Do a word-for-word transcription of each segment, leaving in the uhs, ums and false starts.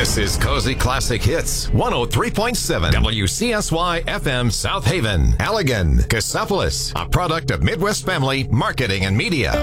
This is Cozy Classic Hits, one oh three point seven W C S Y F M South Haven, Allegan, Cassopolis, a product of Midwest Family Marketing and Media.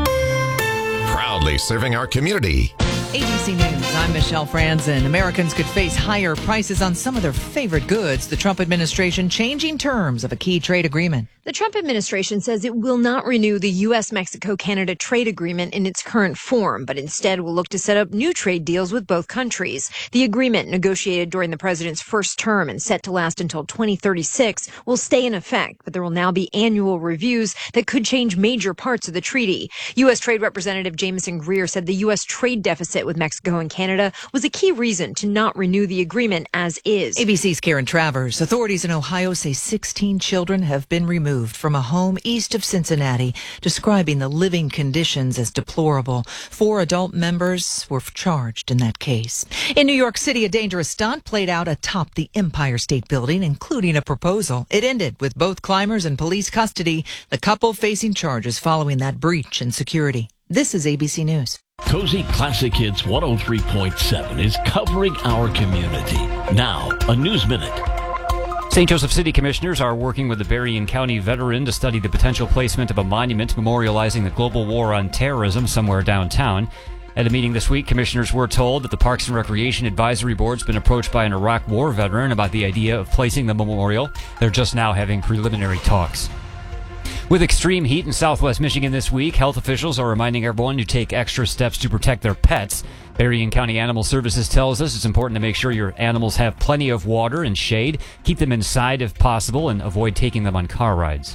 Proudly serving our community. A B C News, I'm Michelle Franzen. Americans could face higher prices on some of their favorite goods. The Trump administration changing terms of a key trade agreement. The Trump administration says it will not renew the U S Mexico Canada trade agreement in its current form, but instead will look to set up new trade deals with both countries. The agreement, negotiated during the president's first term and set to last until twenty thirty-six, will stay in effect, but there will now be annual reviews that could change major parts of the treaty. U S. Trade Representative Jameson Greer said the U S trade deficit with Mexico and Canada was a key reason to not renew the agreement as is. A B C's Karen Travers. Authorities in Ohio say sixteen children have been removed from a home east of Cincinnati, describing the living conditions as deplorable. Four adult members were charged in that case. In New York City, a dangerous stunt played out atop the Empire State Building, including a proposal. It ended with both climbers in police custody, the couple facing charges following that breach in security. This is A B C News. Cozy Classic Hits one oh three point seven is covering our community. Now, a News Minute. Saint Joseph City Commissioners are working with a Berrien County veteran to study the potential placement of a monument memorializing the global war on terrorism somewhere downtown. At a meeting this week, commissioners were told that the Parks and Recreation Advisory Board's been approached by an Iraq War veteran about the idea of placing the memorial. They're just now having preliminary talks. With extreme heat in southwest Michigan this week, health officials are reminding everyone to take extra steps to protect their pets. Berrien County Animal Services tells us it's important to make sure your animals have plenty of water and shade, keep them inside if possible, and avoid taking them on car rides.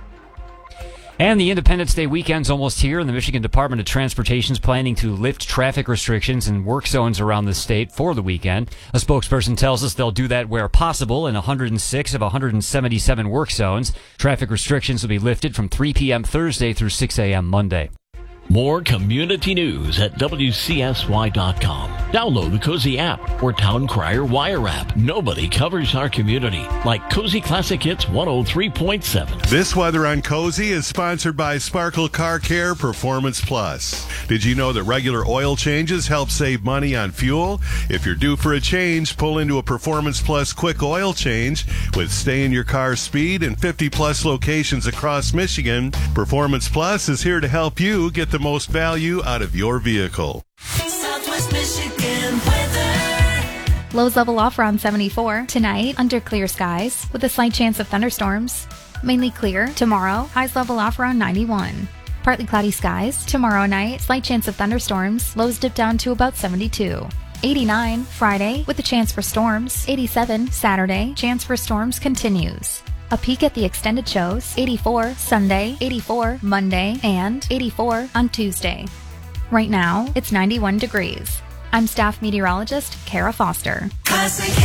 And the Independence Day weekend's almost here, and the Michigan Department of Transportation is planning to lift traffic restrictions in work zones around the state for the weekend. A spokesperson tells us they'll do that where possible in one hundred six of one hundred seventy-seven work zones. Traffic restrictions will be lifted from three p.m. Thursday through six a.m. Monday. More community news at W C S Y dot com. Download the Cozy app or Town Crier Wire app. Nobody covers our community like Cozy Classic Hits one oh three point seven. This weather on Cozy is sponsored by Sparkle Car Care Performance Plus. Did you know that regular oil changes help save money on fuel? If you're due for a change, pull into a Performance Plus quick oil change with stay in your car speed and fifty plus locations across Michigan. Performance Plus is here to help you get the most value out of your vehicle. Southwest Michigan weather. Lows level off around seventy-four. Tonight, under clear skies with a slight chance of thunderstorms. Mainly clear. Tomorrow, highs level off around ninety-one. Partly cloudy skies. Tomorrow night, slight chance of thunderstorms. Lows dip down to about seventy-two. eighty-nine Friday with a chance for storms. eighty-seven Saturday, chance for storms continues. A peek at the extended shows, eighty-four Sunday, eighty-four Monday, and eighty-four on Tuesday. Right now, it's ninety-one degrees. I'm staff meteorologist Kara Foster. Classic